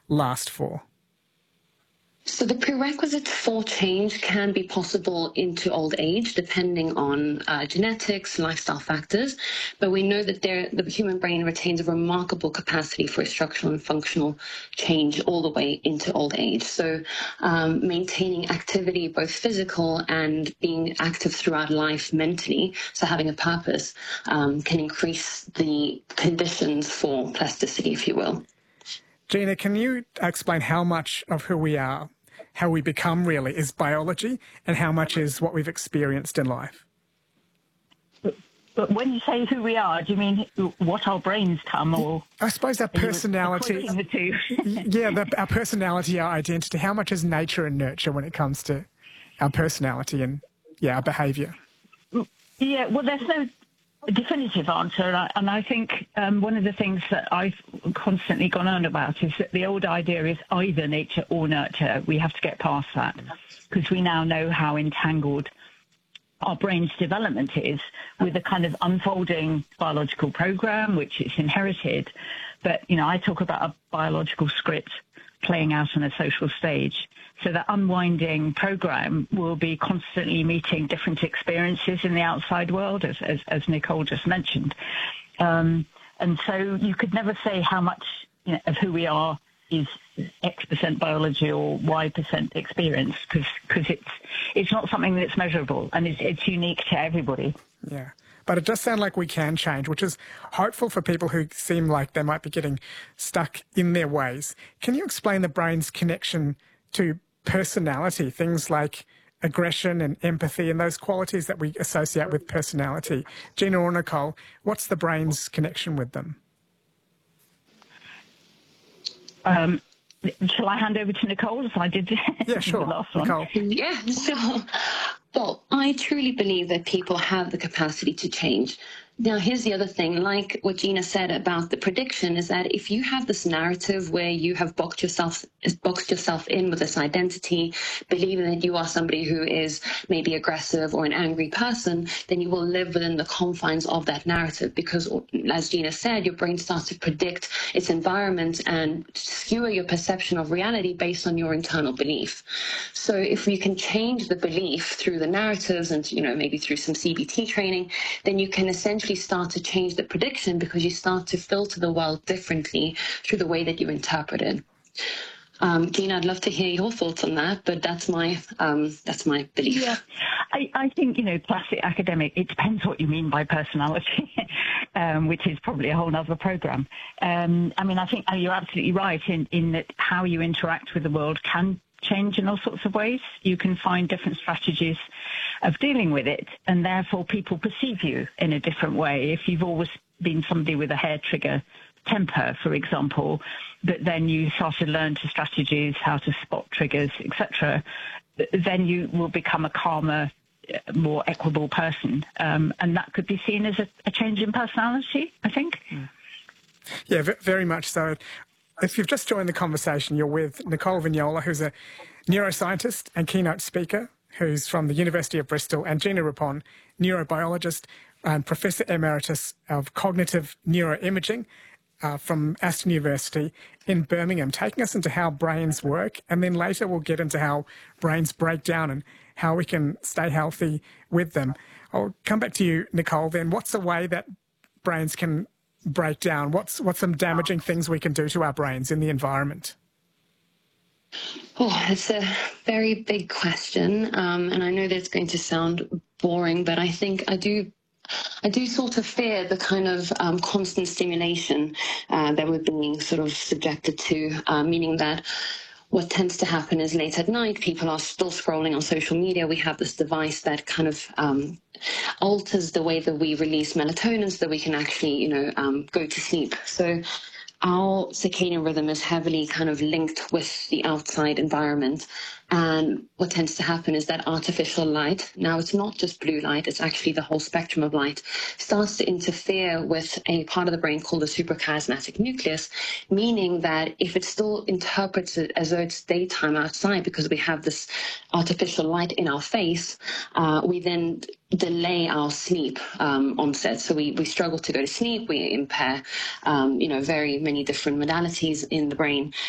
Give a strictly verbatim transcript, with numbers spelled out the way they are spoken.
last for? So the prerequisites for change can be possible into old age, depending on uh, genetics, lifestyle factors. But we know that there, the human brain retains a remarkable capacity for structural and functional change all the way into old age. So um, maintaining activity, both physical and being active throughout life mentally, so having a purpose, um, can increase the conditions for plasticity, if you will. Gina, can you explain how much of who we are, how we become really, is biology and how much is what we've experienced in life? But, but when you say who we are, do you mean what our brains come, or? I suppose our personality. The two? yeah, the, our personality, our identity. How much is nature and nurture when it comes to our personality and, yeah, our behaviour? Yeah, well, there's no definitive answer, and I, and I think um, one of the things that I've constantly gone on about is that the old idea is either nature or nurture. We have to get past that because we now know how entangled our brain's development is with a kind of unfolding biological program, which is inherited. But, you know, I talk about a biological script playing out on a social stage. So that unwinding program will be constantly meeting different experiences in the outside world, as, as, as Nicole just mentioned. Um, and so you could never say how much, you know, of who we are is X percent biology or Y percent experience, because because it's it's not something that's measurable, and it's, it's unique to everybody. Yeah. But it does sound like we can change, which is hopeful for people who seem like they might be getting stuck in their ways. Can you explain the brain's connection to personality, things like aggression and empathy and those qualities that we associate with personality? Gina or Nicole, what's the brain's connection with them? Um, shall I hand over to Nicole as I did yeah, sure. the last one? Nicole. Yeah, so, well, I truly believe that people have the capacity to change. Now, here's the other thing, like what Gina said about the prediction, is that if you have this narrative where you have boxed yourself, boxed yourself in with this identity, believing that you are somebody who is maybe aggressive or an angry person, then you will live within the confines of that narrative because, as Gina said, your brain starts to predict its environment and skewer your perception of reality based on your internal belief. So if we can change the belief through the narratives and, you know, maybe through some C B T training, then you can essentially start to change the prediction because you start to filter the world differently through the way that you interpret it. Um, Gina, I'd love to hear your thoughts on that, but that's my um, that's my belief. Yeah, I, I think, you know, classic academic, it depends what you mean by personality, um, which is probably a whole other program. Um, I mean, I think you're absolutely right in, in that how you interact with the world can change in all sorts of ways. You can find different strategies of dealing with it, and therefore people perceive you in a different way. If you've always been somebody with a hair trigger temper, for example, but then you start to learn to strategies, how to spot triggers, et cetera, then you will become a calmer, more equable person. Um, and that could be seen as a, a change in personality, I think. Yeah, very much so. If you've just joined the conversation, you're with Nicole Vignola, who's a neuroscientist and keynote speaker, who's from the University of Bristol, and Gina Rippon, neurobiologist and Professor Emeritus of Cognitive Neuroimaging uh, from Aston University in Birmingham, taking us into how brains work, and then later we'll get into how brains break down and how we can stay healthy with them. I'll come back to you, Nicole, then. What's the way that brains can break down? What's, what's some damaging things we can do to our brains in the environment? Oh, it's a very big question, um, and I know that it's going to sound boring, but I think I do I do sort of fear the kind of um, constant stimulation uh, that we're being sort of subjected to, uh, meaning that what tends to happen is late at night, people are still scrolling on social media. We have this device that kind of um, alters the way that we release melatonin so that we can actually, you know, um, go to sleep. So our circadian rhythm is heavily kind of linked with the outside environment. And what tends to happen is that artificial light, now it's not just blue light, it's actually the whole spectrum of light, starts to interfere with a part of the brain called the suprachiasmatic nucleus, meaning that if it still interprets it as though it's daytime outside because we have this artificial light in our face, uh, we then delay our sleep um, onset. So we, we struggle to go to sleep, we impair, um, you know, very many different modalities in the brain.